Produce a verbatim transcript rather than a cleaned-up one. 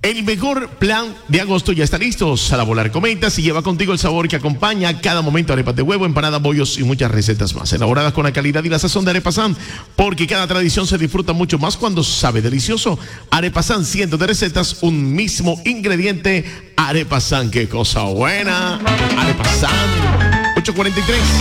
El mejor plan de agosto ya está listo. Sal a volar cometas y lleva contigo el sabor que acompaña cada momento. Arepas de huevo, empanada, bollos y muchas recetas más. Elaboradas con la calidad y la sazón de Arepasan. Porque cada tradición se disfruta mucho más cuando sabe delicioso. Arepasan, cientos de recetas, un mismo ingrediente. Arepasan, qué cosa buena. Arepasan. ocho cuarenta y tres.